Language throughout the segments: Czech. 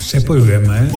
přepojujeme.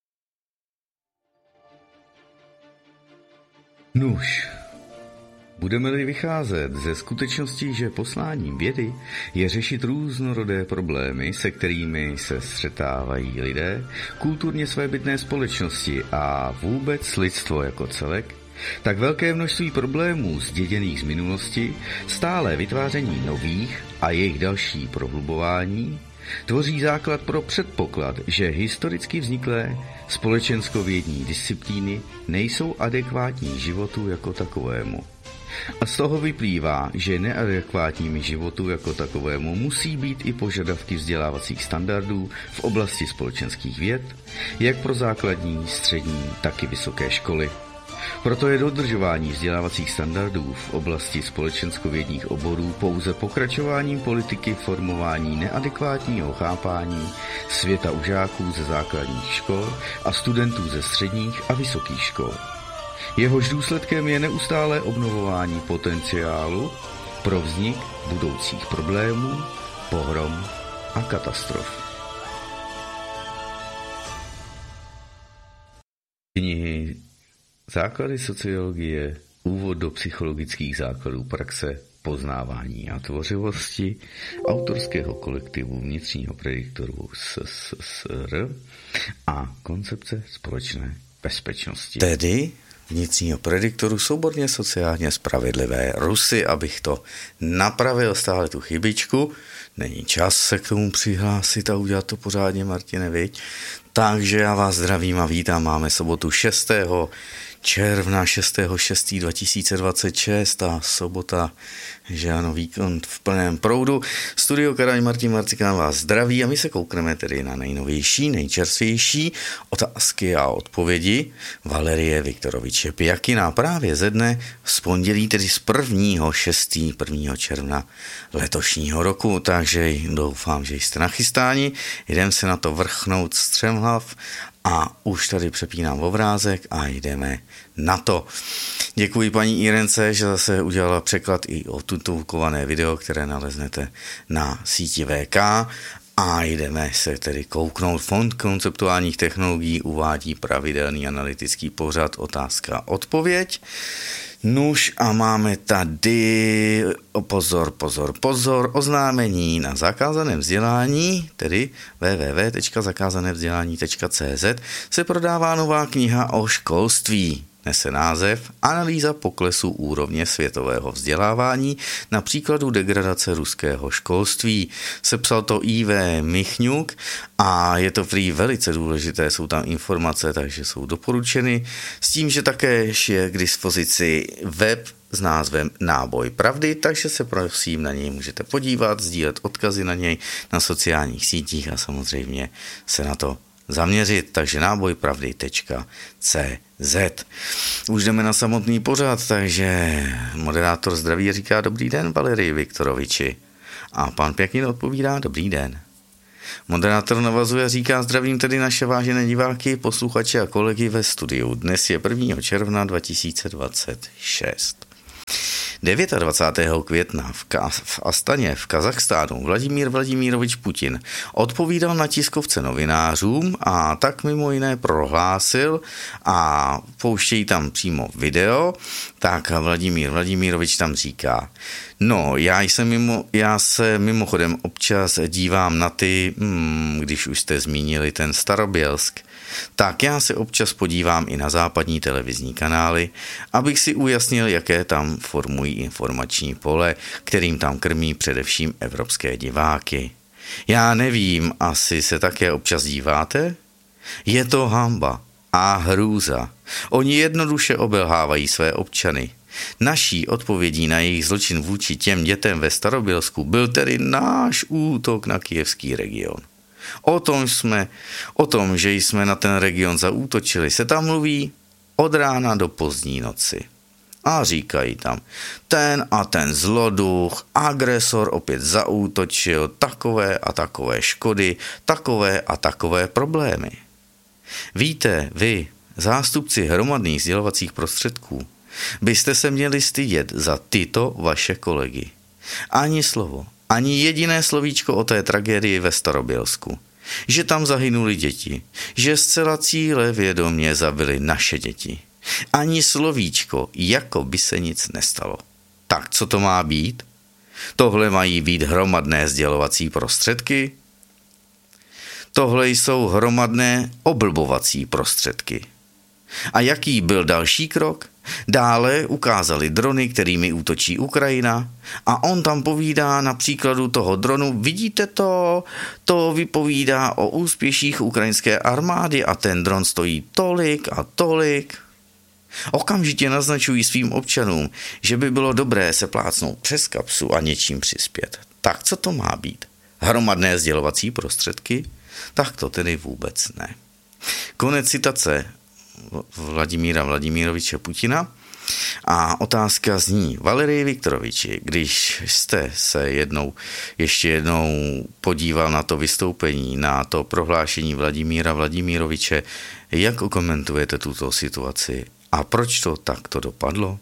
Nuž, budeme-li vycházet ze skutečnosti, že posláním vědy je řešit různorodé problémy, se kterými se střetávají lidé, kulturně svébytné společnosti a vůbec lidstvo jako celek, tak velké množství problémů zděděných z minulosti, stále vytváření nových a jejich další prohlubování, tvoří základ pro předpoklad, že historicky vzniklé společenskovědní disciplíny nejsou adekvátní životu jako takovému. A z toho vyplývá, že neadekvátními životu jako takovému musí být i požadavky vzdělávacích standardů v oblasti společenských věd, jak pro základní, střední, tak i vysoké školy. Proto je dodržování vzdělávacích standardů v oblasti společenskovědních oborů pouze pokračováním politiky formování neadekvátního chápání světa u žáků ze základních škol a studentů ze středních a vysokých škol. Jehož důsledkem je neustálé obnovování potenciálu pro vznik budoucích problémů, pohrom a katastrof. Knihy Základy sociologie, úvod do psychologických základů praxe, poznávání a tvořivosti autorského kolektivu vnitřního prediktoru SSR a koncepce společné bezpečnosti. Tedy vnitřního prediktoru souborně sociálně spravedlivé Rusy, abych to napravil stále tu chybičku. Není čas se k tomu přihlásit a udělat to pořádně, Martine, viď? Takže já vás zdravím a vítám. Máme sobotu 6. června 6.6.2026 a sobota, že ano, víkend v plném proudu. Studio Karaj Martin Marcikán vás zdraví a my se koukneme tedy na nejnovější, nejčerstvější otázky a odpovědi Valerie Viktoroviče Pjakina právě ze dne z pondělí, tedy z 1. června letošního roku, takže doufám, že jste nachystáni. Jdeme se na to vrchnout střemhlav a už tady přepínám obrázek a jdeme na to. Děkuji paní Irence, že zase udělala překlad i o tutulkované video, které naleznete na síti VK. A jdeme se tedy kouknout. Fond konceptuálních technologií uvádí pravidelný analytický pořad Otázka odpověď. Nuž a máme tady, pozor, oznámení na zakázaném vzdělání, tedy www.zakázanevzdělání.cz se prodává nová kniha o školství. Nese název Analýza poklesu úrovně světového vzdělávání na příkladu degradace ruského školství. Sepsal to I.V. Michňuk a je to prý velice důležité, jsou tam informace, takže jsou doporučeny. S tím, že také je k dispozici web s názvem Náboj pravdy, takže se prosím na něj můžete podívat, sdílet odkazy na něj na sociálních sítích a samozřejmě se na to zaměřit, takže nábojpravdy.cz. Už jdeme na samotný pořad, takže moderátor zdraví říká dobrý den Valerii Viktoroviči a pan Pjakin odpovídá dobrý den. Moderátor navazuje, říká zdravím tedy naše vážené diváky, posluchače a kolegy ve studiu. Dnes je 1. června 2026. 29. května v Astaně v Kazachstánu Vladimír Vladimirovič Putin odpovídal na tiskovce novinářům a tak mimo jiné prohlásil a pouštějí tam přímo video, tak Vladimír Vladimirovič tam říká: no, já se mimochodem občas dívám na ty, když už jste zmínili ten Starobělsk, tak já se občas podívám i na západní televizní kanály, abych si ujasnil, jaké tam formují informační pole, kterým tam krmí především evropské diváky. Já nevím, asi se také občas díváte? Je to hanba a hrůza. Oni jednoduše obelhávají své občany. Naší odpovědí na jejich zločin vůči těm dětem ve Starobělsku byl tedy náš útok na kyjevský region. O tom, že jsme na ten region zaútočili, se tam mluví od rána do pozdní noci. A říkají tam, ten a ten zloduch, agresor opět zaútočil, takové a takové škody, takové a takové problémy. Víte, vy, zástupci hromadných sdělovacích prostředků, byste se měli stydět za tyto vaše kolegy. Ani slovo, ani jediné slovíčko o té tragédii ve Starobělsku. že tam zahynuli děti, že zcela cílevědomě zabili naše děti. Ani slovíčko, jako by se nic nestalo. Tak co to má být? Tohle mají být hromadné sdělovací prostředky? Tohle jsou hromadné oblbovací prostředky. A jaký byl další krok? Dále ukázali drony, kterými útočí Ukrajina, a on tam povídá na příkladu toho dronu, vidíte to vypovídá o úspěších ukrajinské armády a ten dron stojí tolik a tolik. Okamžitě naznačují svým občanům, že by bylo dobré se plácnout přes kapsu a něčím přispět. Tak co to má být? Hromadné sdělovací prostředky? Tak to tedy vůbec ne. Konec citace Vladimíra Vladimiroviče Putina. A otázka zní: Valerij Viktoroviči, když jste se ještě jednou podíval na to vystoupení, na to prohlášení Vladimíra Vladimiroviče, jak okomentujete tuto situaci a proč to takto dopadlo?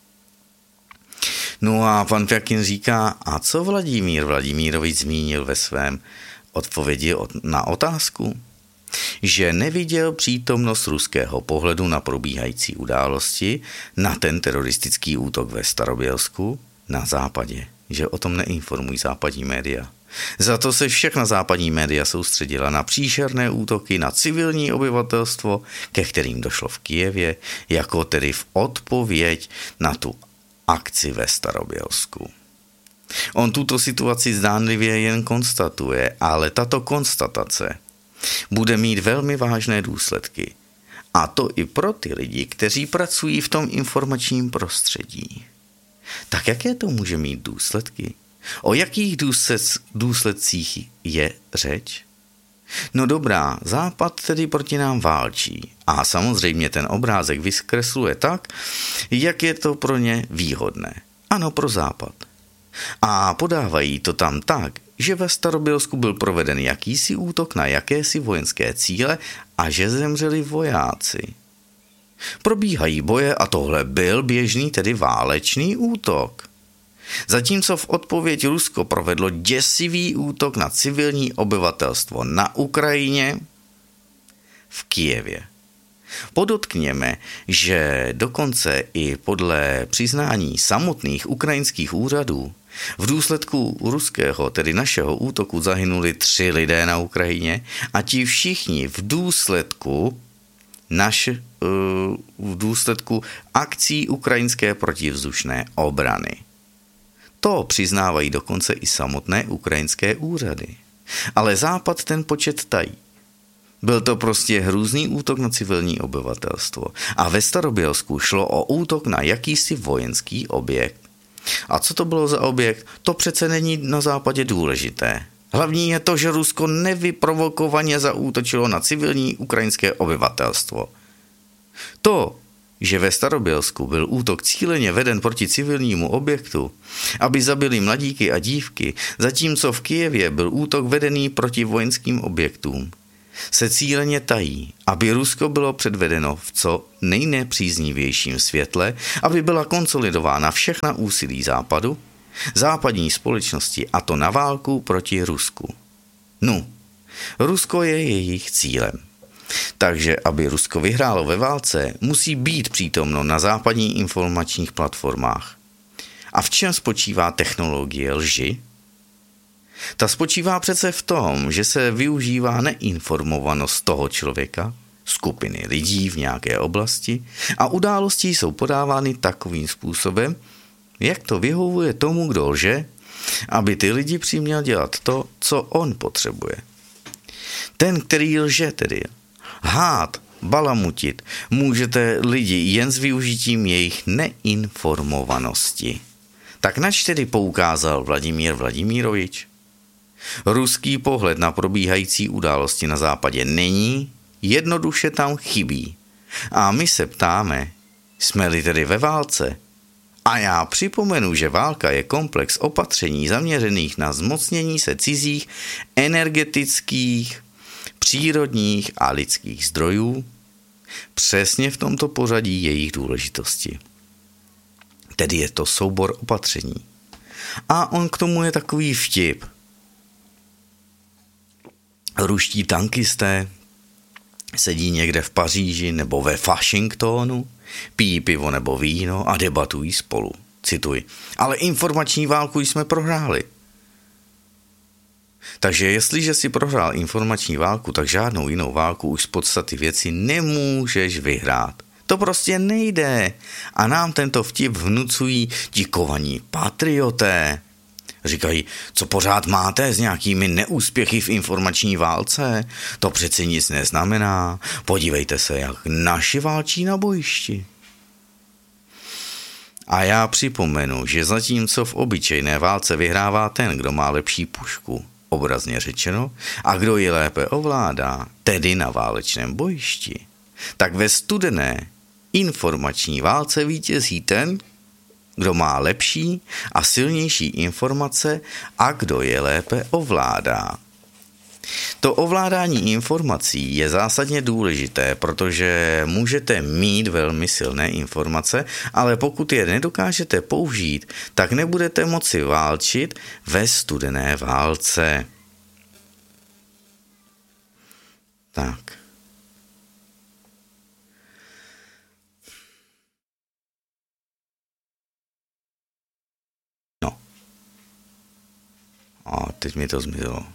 No a pan Pjakin říká, a co Vladimír Vladimirovič zmínil ve svém odpovědi na otázku? Že neviděl přítomnost ruského pohledu na probíhající události, na ten teroristický útok ve Starobělsku na západě, že o tom neinformují západní média. Za to se všechna západní média soustředila na příšerné útoky na civilní obyvatelstvo, ke kterým došlo v Kyjevě, jako tedy v odpověď na tu akci ve Starobělsku. On tuto situaci zdánlivě jen konstatuje, ale tato konstatace bude mít velmi vážné důsledky. A to i pro ty lidi, kteří pracují v tom informačním prostředí. Tak jaké to může mít důsledky? O jakých důsledcích je řeč? No dobrá, Západ tedy proti nám válčí. A samozřejmě ten obrázek vyskresluje tak, jak je to pro ně výhodné. Ano, pro Západ. A podávají to tam tak, že ve Starobělsku byl proveden jakýsi útok na jakési vojenské cíle a že zemřeli vojáci. Probíhají boje a tohle byl běžný, tedy válečný útok. Zatímco v odpověď Rusko provedlo děsivý útok na civilní obyvatelstvo na Ukrajině, v Kyjevě. Podotkněme, že dokonce i podle přiznání samotných ukrajinských úřadů v důsledku ruského, tedy našeho útoku, zahynuli 3 lidé na Ukrajině a ti všichni v důsledku akcí ukrajinské protivzdušné obrany. To přiznávají dokonce i samotné ukrajinské úřady. Ale Západ ten počet tají. Byl to prostě hrůzný útok na civilní obyvatelstvo. A ve Starobělsku šlo o útok na jakýsi vojenský objekt. A co to bylo za objekt? To přece není na západě důležité. Hlavní je to, že Rusko nevyprovokovaně zaútočilo na civilní ukrajinské obyvatelstvo. To, že ve Starobělsku byl útok cíleně veden proti civilnímu objektu, aby zabili mladíky a dívky, zatímco v Kyjevě byl útok vedený proti vojenským objektům, se cíleně tají, aby Rusko bylo předvedeno v co nejnepříznivějším světle, aby byla konsolidována všechna úsilí Západu, západní společnosti, a to na válku proti Rusku. No, Rusko je jejich cílem. Takže aby Rusko vyhrálo ve válce, musí být přítomno na západních informačních platformách. A v čem spočívá technologie lži? Ta spočívá přece v tom, že se využívá neinformovanost toho člověka, skupiny lidí v nějaké oblasti, a události jsou podávány takovým způsobem, jak to vyhovuje tomu, kdo lže, aby ty lidi přiměl dělat to, co on potřebuje. Ten, který lže tedy, balamutit, můžete lidi jen s využitím jejich neinformovanosti. Tak nač tedy poukázal Vladimír Vladimirovič? Ruský pohled na probíhající události na západě není, jednoduše tam chybí. A my se ptáme, jsme-li tedy ve válce? A já připomenu, že válka je komplex opatření zaměřených na zmocnění se cizích energetických, přírodních a lidských zdrojů, přesně v tomto pořadí jejich důležitosti. Tedy je to soubor opatření. A on k tomu je takový vtip. ruští tankisté sedí někde v Paříži nebo ve Washingtonu, pijí pivo nebo víno a debatují spolu. Cituji. Ale informační válku jsme prohráli. Takže jestliže si prohrál informační válku, tak žádnou jinou válku už z podstaty věci nemůžeš vyhrát. To prostě nejde. A nám tento vtip vnucují ti kovaní patrioté. Říkají, co pořád máte s nějakými neúspěchy v informační válce? To přeci nic neznamená. Podívejte se, jak naši válčí na bojišti. A já připomenu, že zatímco v obyčejné válce vyhrává ten, kdo má lepší pušku, obrazně řečeno, a kdo ji lépe ovládá, tedy na válečném bojišti, tak ve studené informační válce vítězí ten, kdo má lepší a silnější informace a kdo je lépe ovládá. To ovládání informací je zásadně důležité, protože můžete mít velmi silné informace, ale pokud je nedokážete použít, tak nebudete moci válčit ve studené válce. Tak. No. A teď mi to zmizelo.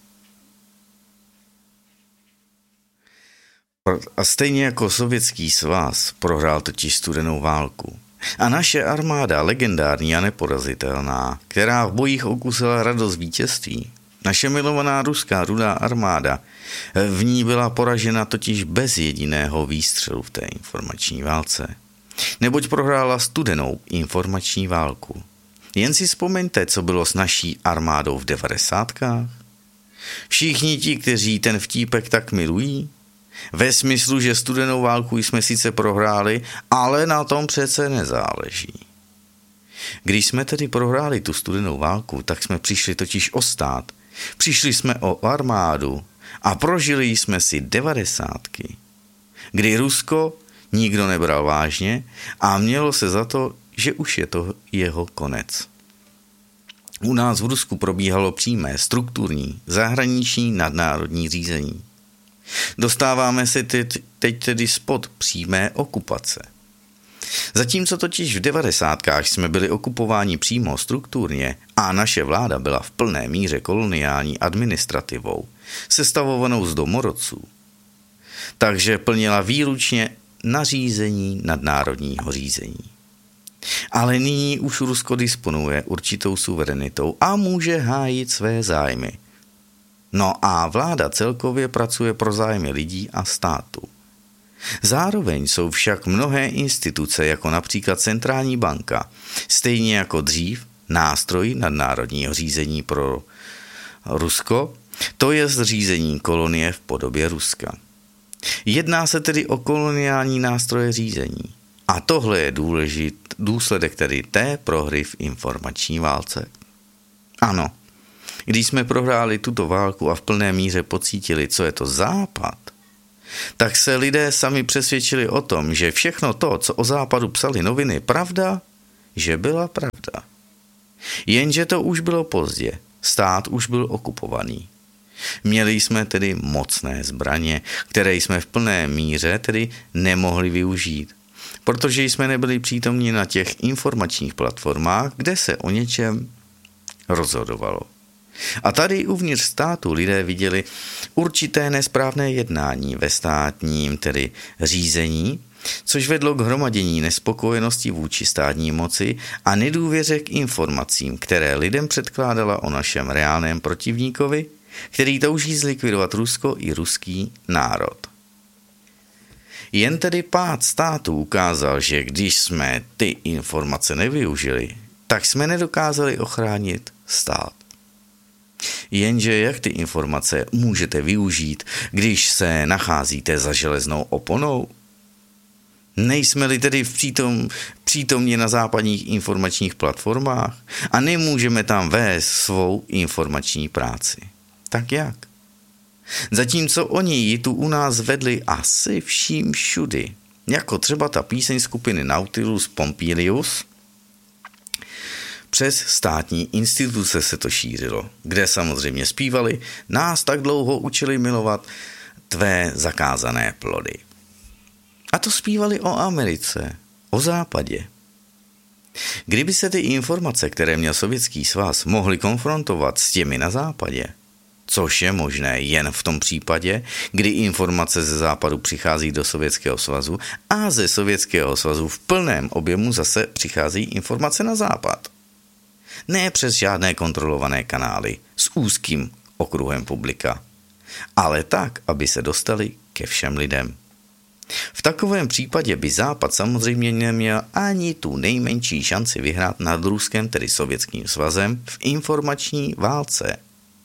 A stejně jako Sovětský svaz prohrál totiž studenou válku. A naše armáda, legendární a neporazitelná, která v bojích okusila radost vítězství, naše milovaná ruská rudá armáda, v ní byla poražena totiž bez jediného výstřelu v té informační válce. Neboť prohrála studenou informační válku. Jen si vzpomeňte, co bylo s naší armádou v 90kách. Všichni ti, kteří ten vtípek tak milují, ve smyslu, že studenou válku jsme sice prohráli, ale na tom přece nezáleží. Když jsme tedy prohráli tu studenou válku, tak jsme přišli totiž o stát, přišli jsme o armádu a prožili jsme si 90ky, kdy Rusko nikdo nebral vážně a mělo se za to, že už je to jeho konec. U nás v Rusku probíhalo přímé, strukturní, zahraniční nadnárodní řízení. Dostáváme se teď tedy spod přímé okupace. Zatímco totiž v 90kách jsme byli okupováni přímo strukturně a naše vláda byla v plné míře koloniální administrativou, sestavovanou z domorodců, takže plnila výlučně nařízení nadnárodního řízení. Ale nyní už Rusko disponuje určitou suverenitou a může hájit své zájmy. No a vláda celkově pracuje pro zájmy lidí a státu. Zároveň jsou však mnohé instituce, jako například centrální banka, stejně jako dřív nástroj nadnárodního řízení pro Rusko, to je zřízení kolonie v podobě Ruska. Jedná se tedy o koloniální nástroje řízení. A tohle je důsledek tedy té prohry v informační válce. Ano, když jsme prohráli tuto válku a v plné míře pocítili, co je to Západ, tak se lidé sami přesvědčili o tom, že všechno to, co o Západu psali noviny, pravda, že byla pravda. Jenže to už bylo pozdě, stát už byl okupovaný. Měli jsme tedy mocné zbraně, které jsme v plné míře tedy nemohli využít, protože jsme nebyli přítomni na těch informačních platformách, kde se o něčem rozhodovalo. A tady uvnitř státu lidé viděli určité nesprávné jednání ve státním, tedy řízení, což vedlo k hromadění nespokojenosti vůči státní moci a nedůvěře k informacím, které lidem předkládala o našem reálném protivníkovi, který touží zlikvidovat Rusko i ruský národ. Jen tedy pád státu ukázal, že když jsme ty informace nevyužili, tak jsme nedokázali ochránit stát. Jenže jak ty informace můžete využít, když se nacházíte za železnou oponou? Nejsme-li tedy přítomni na západních informačních platformách a nemůžeme tam vést svou informační práci. Tak jak? Zatímco oni ji tu u nás vedli asi vším všudy, jako třeba ta píseň skupiny Nautilus Pompilius, Přes státní instituce se to šířilo, kde samozřejmě zpívali, nás tak dlouho učili milovat tvé zakázané plody. A to zpívali o Americe, o západě. Kdyby se ty informace, které měl Sovětský svaz, mohly konfrontovat s těmi na západě, což je možné jen v tom případě, kdy informace ze západu přichází do Sovětského svazu a ze Sovětského svazu v plném objemu zase přichází informace na západ. Ne přes žádné kontrolované kanály s úzkým okruhem publika, ale tak, aby se dostali ke všem lidem. V takovém případě by Západ samozřejmě neměl ani tu nejmenší šanci vyhrát nad Ruskem, tedy Sovětským svazem, v informační válce.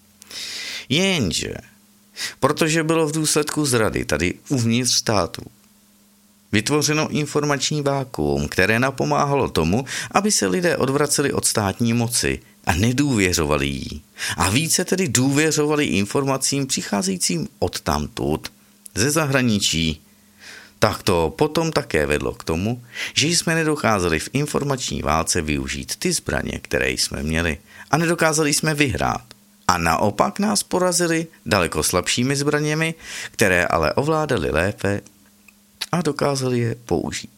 Jenže, protože bylo v důsledku zrady tady uvnitř státu vytvořeno informační vákuum, které napomáhalo tomu, aby se lidé odvraceli od státní moci a nedůvěřovali jí. A více tedy důvěřovali informacím přicházejícím odtamtud, ze zahraničí. Tak to potom také vedlo k tomu, že jsme nedokázali v informační válce využít ty zbraně, které jsme měli, a nedokázali jsme vyhrát. A naopak nás porazili daleko slabšími zbraněmi, které ale ovládali lépe a dokázali je použít.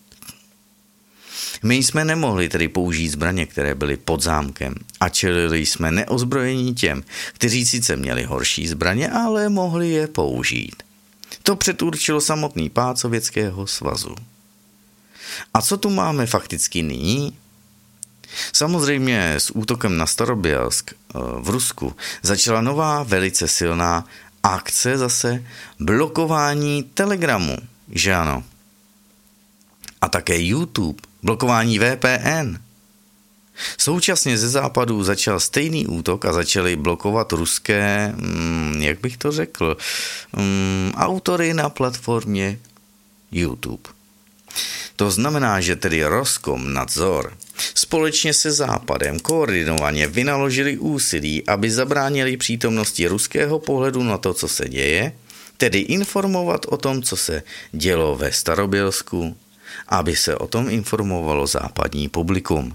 My jsme nemohli tedy použít zbraně, které byly pod zámkem, a čelili jsme neozbrojení těm, kteří sice měli horší zbraně, ale mohli je použít. To předurčilo samotný pád Sovětského svazu. A co tu máme fakticky nyní? Samozřejmě s útokem na Starobělsk v Rusku začala nová velice silná akce zase blokování Telegramu, že ano? A také YouTube, blokování VPN. Současně ze západu začal stejný útok a začali blokovat ruské, jak bych to řekl, autory na platformě YouTube. To znamená, že tedy Roskomnadzor společně se Západem koordinovaně vynaložili úsilí, aby zabránili přítomnosti ruského pohledu na to, co se děje, tedy informovat o tom, co se dělo ve Starobělsku, aby se o tom informovalo západní publikum.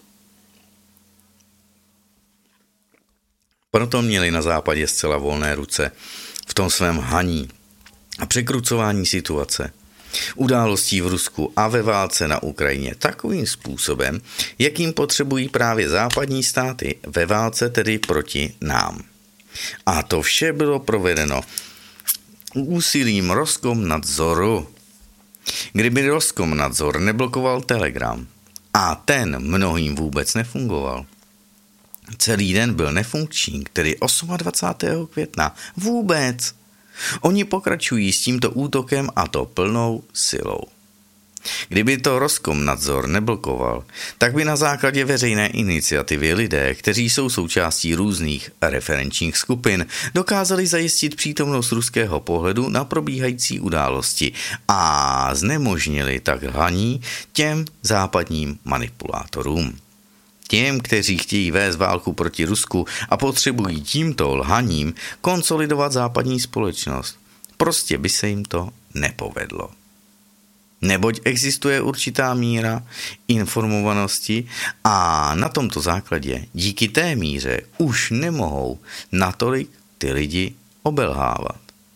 Proto měli na západě zcela volné ruce v tom svém haní a překrucování situace, událostí v Rusku a ve válce na Ukrajině takovým způsobem, jakým potřebují právě západní státy ve válce, tedy proti nám. A to vše bylo provedeno úsilím Roskomnadzoru. Kdyby Roskomnadzor neblokoval Telegram, a ten mnohým vůbec nefungoval, celý den byl nefunkční, tedy 28. května. Vůbec. Oni pokračují s tímto útokem a to plnou silou. Kdyby to Roskomnadzor neblokoval, tak by na základě veřejné iniciativy lidé, kteří jsou součástí různých referenčních skupin, dokázali zajistit přítomnost ruského pohledu na probíhající události a znemožnili tak haní těm západním manipulátorům. Těm, kteří chtějí vést válku proti Rusku a potřebují tímto lhaním konsolidovat západní společnost, prostě by se jim to nepovedlo. Neboť existuje určitá míra informovanosti a na tomto základě díky té míře už nemohou natolik ty lidi obelhávat.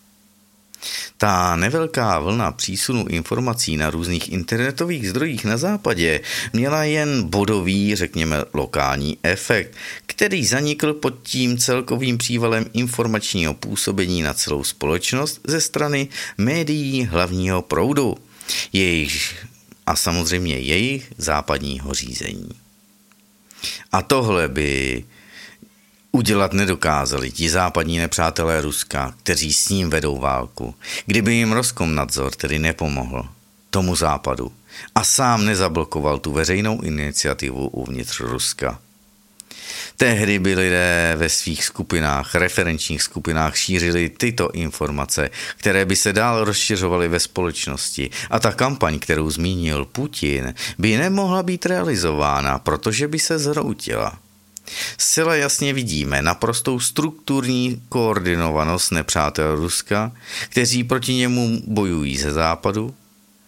Ta nevelká vlna přísunu informací na různých internetových zdrojích na západě měla jen bodový, řekněme lokální efekt, který zanikl pod tím celkovým přívalem informačního působení na celou společnost ze strany médií hlavního proudu, a samozřejmě jejich západního řízení. A tohle by udělat nedokázali ti západní nepřátelé Ruska, kteří s ním vedou válku, kdyby jim Roskomnadzor tedy nepomohl tomu západu a sám nezablokoval tu veřejnou iniciativu uvnitř Ruska. Tehdy by lidé ve svých skupinách, referenčních skupinách šířili tyto informace, které by se dál rozšiřovaly ve společnosti a ta kampaň, kterou zmínil Putin, by nemohla být realizována, protože by se zhroutila. Zcela jasně vidíme naprostou strukturní koordinovanost nepřátel Ruska, kteří proti němu bojují ze západu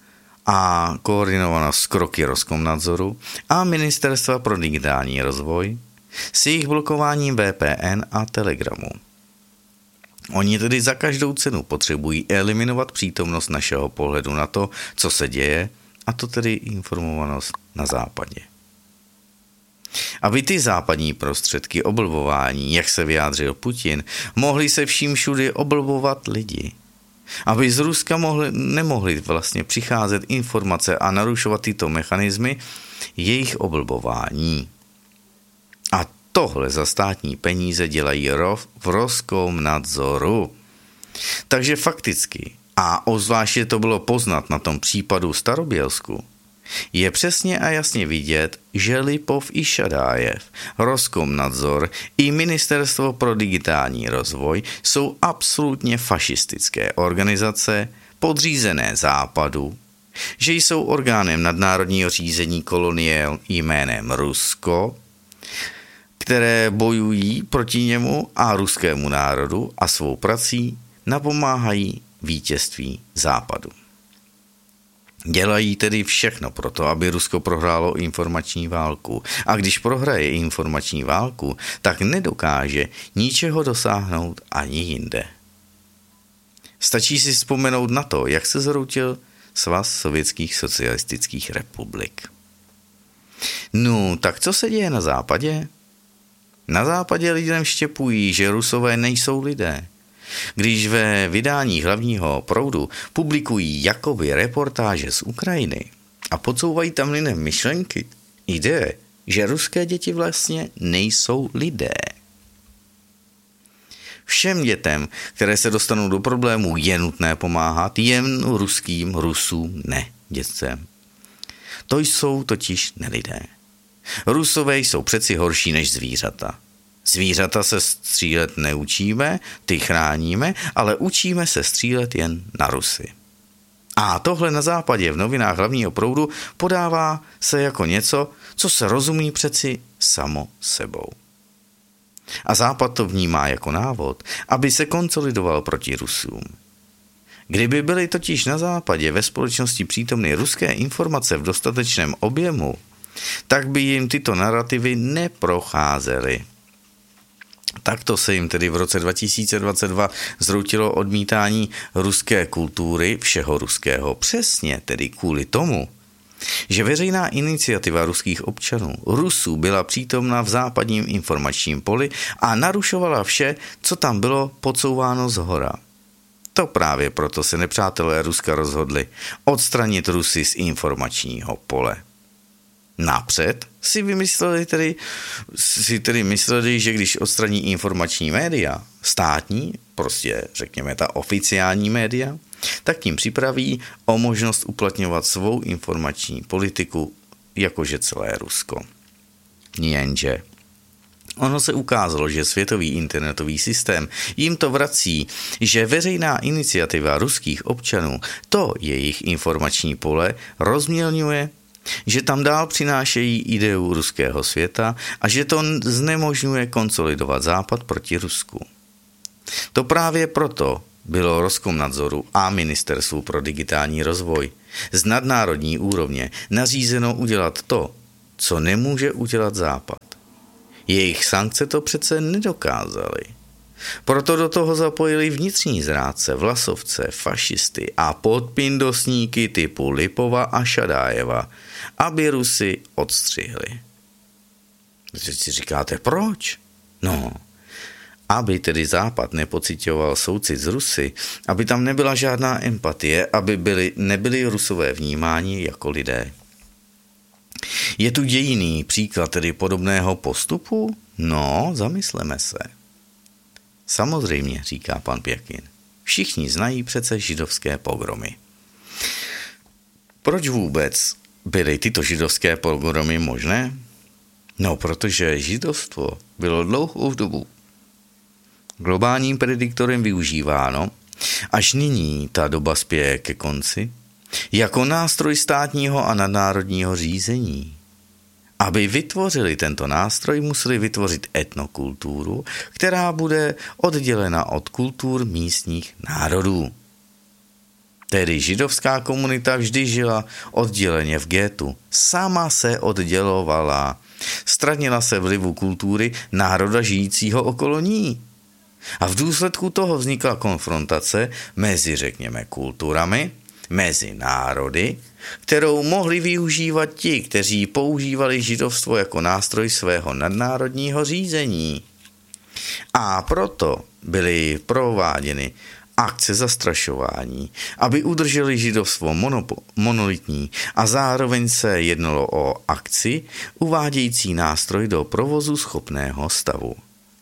a koordinovanost s kroky Roskomnadzoru a Ministerstva pro digitální rozvoj s jejich blokováním VPN a Telegramu. Oni tedy za každou cenu potřebují eliminovat přítomnost našeho pohledu na to, co se děje, a to tedy informovanost na západě. Aby ty západní prostředky oblbování, jak se vyjádřil Putin, mohly se vším všudy oblbovat lidi. Aby z Ruska nemohly vlastně přicházet informace a narušovat tyto mechanismy jejich oblbování. A tohle za státní peníze dělají v Roskomnadzoru. Takže fakticky, a obzvláště to bylo poznat na tom případu Starobělsku, je přesně a jasně vidět, že Lipov i Šadájev, Roskomnadzor i Ministerstvo pro digitální rozvoj jsou absolutně fašistické organizace podřízené Západu, že jsou orgánem nadnárodního řízení kolonie jménem Rusko, které bojují proti němu a ruskému národu a svou prací napomáhají vítězství Západu. Dělají tedy všechno pro to, aby Rusko prohrálo informační válku. A když prohraje informační válku, tak nedokáže ničeho dosáhnout ani jinde. Stačí si vzpomenout na to, jak se zroutil Svaz sovětských socialistických republik. No, tak co se děje na západě? Na západě lidem štěpují, že Rusové nejsou lidé. Když ve vydání hlavního proudu publikují jakoby reportáže z Ukrajiny a podsouvají tam lidem myšlenky, ideje, že ruské děti vlastně nejsou lidé. Všem dětem, které se dostanou do problémů, je nutné pomáhat, jen Rusům ne dětcem. To jsou totiž nelidé. Rusové jsou přeci horší než zvířata. Zvířata se střílet neučíme, ty chráníme, ale učíme se střílet jen na Rusy. A tohle na západě v novinách hlavního proudu podává se jako něco, co se rozumí přeci samo sebou. A západ to vnímá jako návod, aby se konsolidoval proti Rusům. Kdyby byly totiž na západě ve společnosti přítomny ruské informace v dostatečném objemu, tak by jim tyto narrativy neprocházely. Takto se jim tedy v roce 2022 zhroutilo odmítání ruské kultury, všeho ruského, přesně tedy kvůli tomu, že veřejná iniciativa ruských občanů, Rusů, byla přítomna v západním informačním poli a narušovala vše, co tam bylo podsouváno zhora. To právě proto se nepřátelé Ruska rozhodli odstranit Rusy z informačního pole. Napřed si mysleli, že když odstraní informační média, státní, prostě řekněme ta oficiální média, tak tím připraví o možnost uplatňovat svou informační politiku, jakože celé Rusko. Jenže ono se ukázalo, že světový internetový systém jim to vrací, že veřejná iniciativa ruských občanů to jejich informační pole rozmělňuje, že tam dál přinášejí ideu ruského světa a že to znemožňuje konsolidovat Západ proti Rusku. To právě proto bylo Roskomnadzoru a Ministerstvu pro digitální rozvoj z nadnárodní úrovně nařízeno udělat to, co nemůže udělat Západ. Jejich sankce to přece nedokázaly. Proto do toho zapojili vnitřní zrádce, vlasovce, fašisty a podpindosníky typu Lipova a Šadájeva, aby Rusy odstřihli. Teď si říkáte, proč? No, aby tedy Západ nepocitoval soucit z Rusy, aby tam nebyla žádná empatie, aby nebyli Rusové vnímáni jako lidé. Je tu dějinný příklad tedy podobného postupu? No, zamysleme se. Samozřejmě, říká pan Pěkin. Všichni znají přece židovské pogromy. Proč vůbec byly tyto židovské pogromy možné? No, protože židovstvo bylo dlouhou dobu globálním prediktorem využíváno, až nyní ta doba spěje ke konci, jako nástroj státního a nadnárodního řízení. Aby vytvořili tento nástroj, museli vytvořit etnokulturu, která bude oddělena od kultur místních národů. Tedy židovská komunita vždy žila odděleně v gétu. Sama se oddělovala. Stranila se vlivu kultury národa žijícího okolo ní. A v důsledku toho vznikla konfrontace mezi, řekněme, kulturami, mezi národy, kterou mohli využívat ti, kteří používali židovstvo jako nástroj svého nadnárodního řízení. A proto byly prováděny akce zastrašování, aby udrželi židovstvo monolitní a zároveň se jednalo o akci uvádějící nástroj do provozu schopného stavu.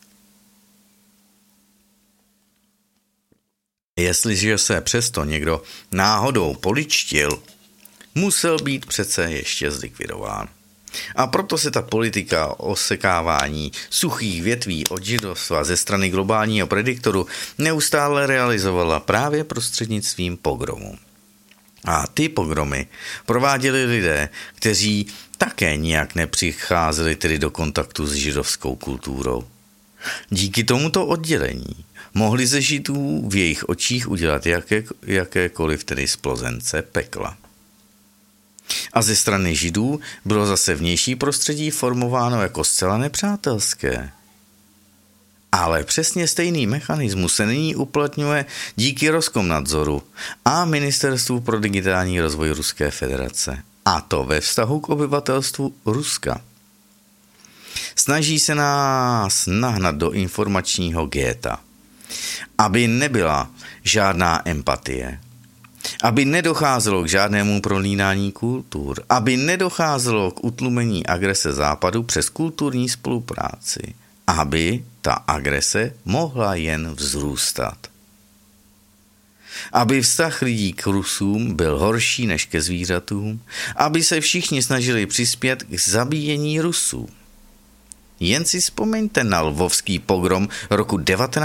Jestliže se přesto někdo náhodou poličtil, musel být přece ještě zlikvidován. A proto se ta politika osekávání suchých větví od židovstva ze strany globálního prediktoru neustále realizovala právě prostřednictvím pogromů. A ty pogromy prováděli lidé, kteří také nijak nepřicházeli tedy do kontaktu s židovskou kulturou. Díky tomuto oddělení mohli ze židů v jejich očích udělat jakékoliv tedy splozence pekla. A ze strany židů bylo zase vnější prostředí formováno jako zcela nepřátelské. Ale přesně stejný mechanismus se nyní uplatňuje díky Roskomnadzoru a Ministerstvu pro digitální rozvoj Ruské federace. A to ve vztahu k obyvatelstvu Ruska. Snaží se nás nahnat do informačního géta, aby nebyla žádná empatie, aby nedocházelo k žádnému prolínání kultur, aby nedocházelo k utlumení agrese Západu přes kulturní spolupráci, aby ta agrese mohla jen vzrůstat. Aby vztah lidí k Rusům byl horší než ke zvířatům, aby se všichni snažili přispět k zabíjení Rusů. Jen si vzpomeňte na lvovský pogrom roku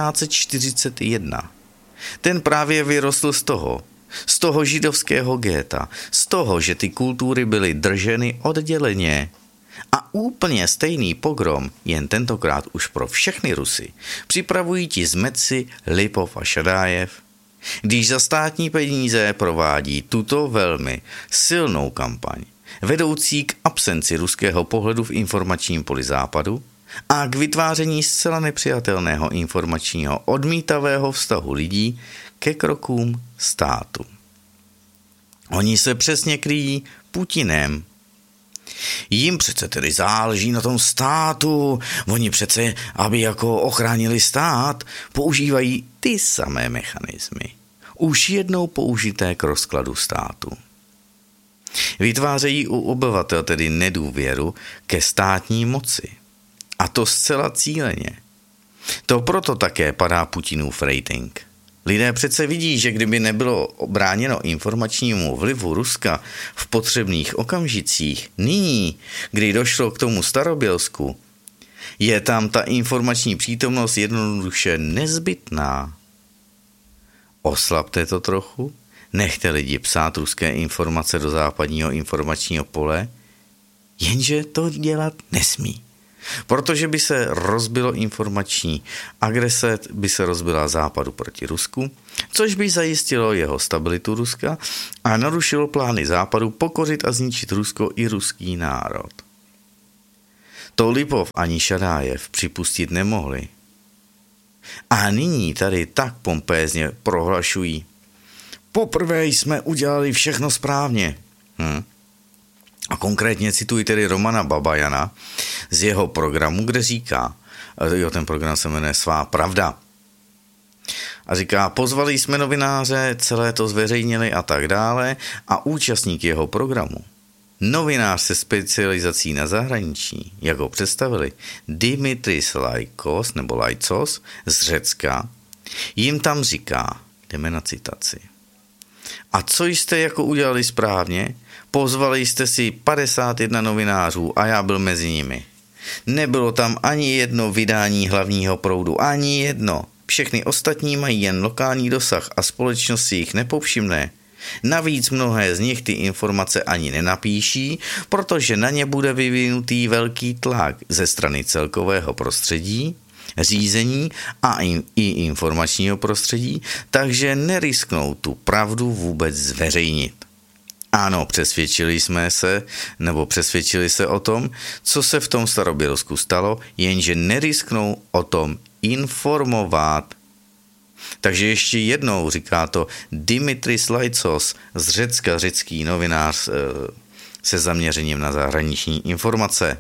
1941. Ten právě vyrostl z toho židovského géta, z toho, že ty kultury byly drženy odděleně. A úplně stejný pogrom, jen tentokrát už pro všechny Rusy, připravují ti zmetci Lipov a Šadájev, když za státní peníze provádí tuto velmi silnou kampaň, vedoucí k absenci ruského pohledu v informačním poli Západu a k vytváření zcela nepřijatelného informačního odmítavého vztahu lidí ke krokům státu. Oni se přesně kryjí Putinem. Jim přece tedy záleží na tom státu, oni přece, aby jako ochránili stát, používají ty samé mechanismy, už jednou použité k rozkladu státu. Vytvářejí u obyvatel tedy nedůvěru ke státní moci. A to zcela cíleně. To proto také padá Putinův rating. Lidé přece vidí, že kdyby nebylo bráněno informačnímu vlivu Ruska v potřebných okamžicích, nyní, kdy došlo k tomu Starobělsku, je tam ta informační přítomnost jednoduše nezbytná. Oslabte to trochu, nechte lidi psát ruské informace do západního informačního pole, jenže to dělat nesmí. Protože by se rozbilo informační agrese, by se rozbila Západu proti Rusku, což by zajistilo jeho stabilitu Ruska a narušilo plány Západu pokořit a zničit Rusko i ruský národ. To Lipov ani Šadájev připustit nemohli. A nyní tady tak pompézně prohlašují: poprvé jsme udělali všechno správně. A konkrétně cituji tedy Romana Babajana z jeho programu, kde říká, ten program se jmenuje Svá pravda. A říká, pozvali jsme novináře, celé to zveřejnili a tak dále a účastník jeho programu. Novinář se specializací na zahraničí, jak ho představili, Dimitris Lajkos nebo Lajcos z Řecka, jim tam říká, jdeme na citaci: a co jste jako udělali správně? Pozvali jste si 51 novinářů a já byl mezi nimi. Nebylo tam ani jedno vydání hlavního proudu, ani jedno. Všechny ostatní mají jen lokální dosah a společnost si jich nepovšimne. Navíc mnohé z nich ty informace ani nenapíší, protože na ně bude vyvinutý velký tlak ze strany celkového prostředí, řízení a i informačního prostředí, takže nerisknou tu pravdu vůbec zveřejnit. Ano, přesvědčili se o tom, co se v tom Starobělsku stalo, jenže nerisknou o tom informovat. Takže ještě jednou říká to Dimitris Laitsos z Řecka, řecký novinář se zaměřením na zahraniční informace.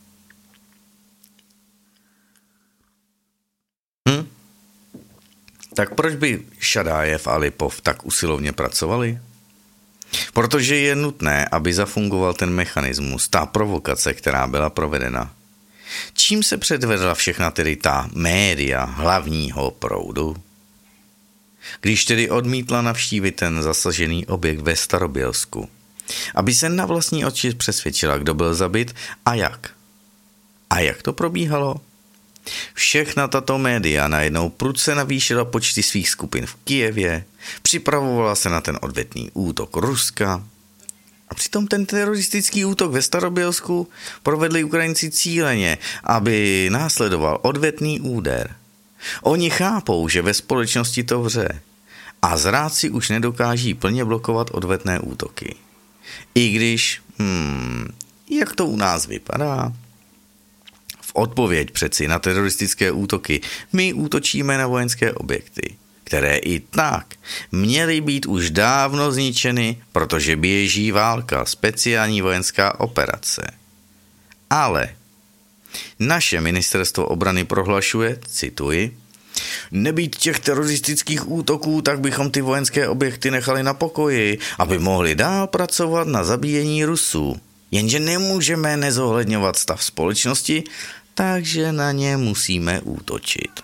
Tak proč by Šadájev a Lipov tak usilovně pracovali? Protože je nutné, aby zafungoval ten mechanismus, ta provokace, která byla provedena. Čím se předvedla všechna tedy ta média hlavního proudu? Když tedy odmítla navštívit ten zasažený objekt ve Starobělsku, aby se na vlastní oči přesvědčila, kdo byl zabit a jak. A jak to probíhalo? Všechna tato média najednou prudce navýšila počty svých skupin v Kyjevě, připravovala se na ten odvetný útok Ruska a přitom ten teroristický útok ve Starobělsku provedli Ukrajinci cíleně, aby následoval odvetný úder. Oni chápou, že ve společnosti to vře a zrádci už nedokáží plně blokovat odvetné útoky. I když, jak to u nás vypadá? V odpověď přeci na teroristické útoky my útočíme na vojenské objekty, které i tak měly být už dávno zničeny, protože běží válka, speciální vojenská operace. Ale naše ministerstvo obrany prohlašuje, cituji, nebýt těch teroristických útoků, tak bychom ty vojenské objekty nechali na pokoji, aby mohli dál pracovat na zabíjení Rusů. Jenže nemůžeme nezohledňovat stav společnosti, takže na ně musíme útočit.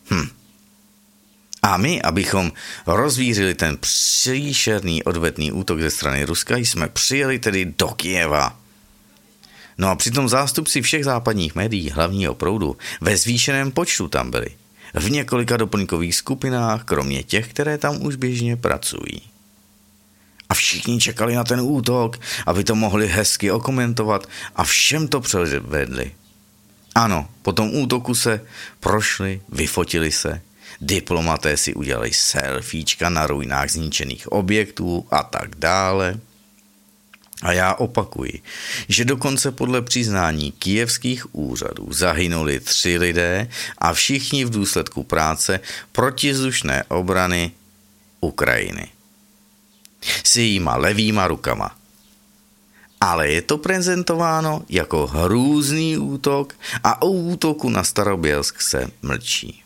A my, abychom rozvířili ten příšerný odvetný útok ze strany Ruska, jsme přijeli tedy do Kyjeva. No a přitom zástupci všech západních médií hlavního proudu ve zvýšeném počtu tam byli. V několika doplňkových skupinách, kromě těch, které tam už běžně pracují. A všichni čekali na ten útok, aby to mohli hezky okomentovat a všem to předvedli. Ano, po tom útoku se prošli, vyfotili se, diplomaté si udělali selfiečka na ruinách zničených objektů a tak dále. A já opakuji, že dokonce podle přiznání kyjevských úřadů zahynuli 3 lidé a všichni v důsledku práce protivzdušné obrany Ukrajiny. S jejíma levýma rukama. Ale je to prezentováno jako hrůzný útok a o útoku na Starobělsk se mlčí.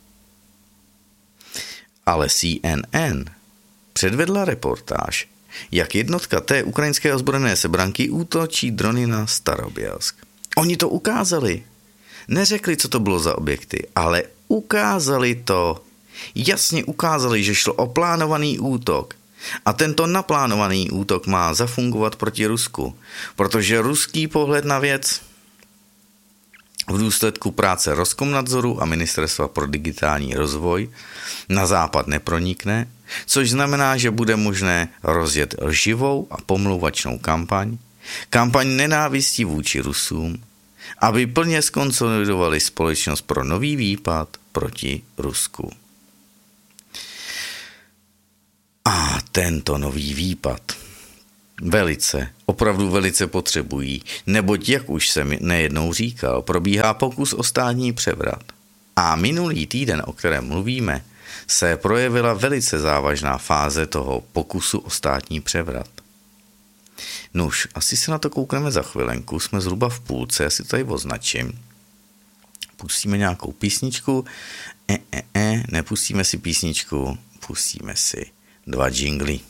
Ale CNN předvedla reportáž, jak jednotka té ukrajinské ozbrojené sebranky útočí drony na Starobělsk. Oni to ukázali. Neřekli, co to bylo za objekty, ale ukázali to. Jasně ukázali, že šlo o plánovaný útok. A tento naplánovaný útok má zafungovat proti Rusku, protože ruský pohled na věc v důsledku práce Roskomnadzoru a Ministerstva pro digitální rozvoj na západ nepronikne, což znamená, že bude možné rozjet lživou a pomlouvačnou kampaň nenávistí vůči Rusům, aby plně skonsolidovali společnost pro nový výpad proti Rusku. A tento nový výpad opravdu velice potřebují, neboť, jak už jsem nejednou říkal, probíhá pokus o státní převrat. A minulý týden, o kterém mluvíme, se projevila velice závažná fáze toho pokusu o státní převrat. Nuž, asi se na to koukneme za chvilenku, jsme zhruba v půlce, já si to tady označím. Pustíme nějakou písničku, nepustíme si písničku, pustíme si 2 džingly.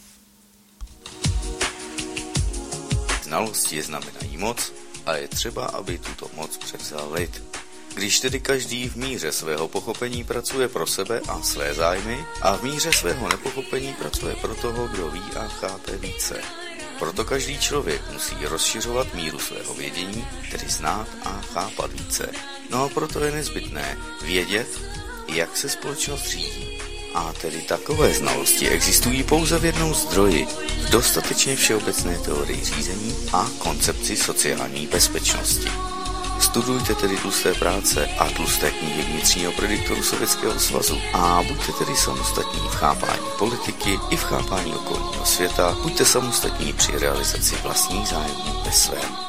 Znalosti znamenají moc a je třeba, aby tuto moc převzal lid. Když tedy každý v míře svého pochopení pracuje pro sebe a své zájmy a v míře svého nepochopení pracuje pro toho, kdo ví a chápe více. Proto každý člověk musí rozšiřovat míru svého vědění, tedy znát a chápat více. No a proto je nezbytné vědět, jak se společnost řídí. A tedy takové znalosti existují pouze v jednom zdroji, v dostatečně všeobecné teorii řízení a koncepci sociální bezpečnosti. Studujte tedy tlusté práce a tlusté knihy vnitřního prediktoru Sovětského svazu a buďte tedy samostatní v chápání politiky i v chápání okolního světa. Buďte samostatní při realizaci vlastních zájmů ve svém